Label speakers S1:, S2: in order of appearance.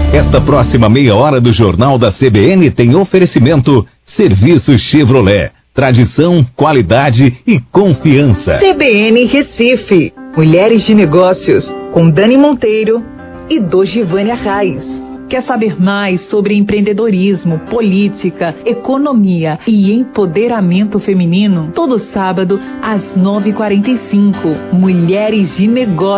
S1: Esta próxima meia hora do Jornal da CBN tem oferecimento Serviço Chevrolet. Tradição, qualidade e confiança.
S2: CBN Recife. Mulheres de Negócios, com Dani Monteiro e Dogivânia Reis. Quer saber mais sobre empreendedorismo, política, economia e empoderamento feminino? Todo sábado, às 9h45. Mulheres de Negócios.